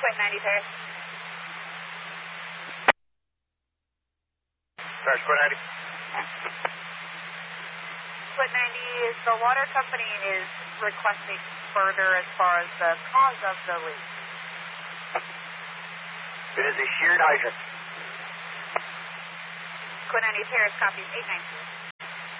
Quit 90 Paris. Paris, Quit 90. Quit 90 is the water company is requesting further as far as the cause of the leak. It is a sheared hydrant. Quit 90 Paris copies 892.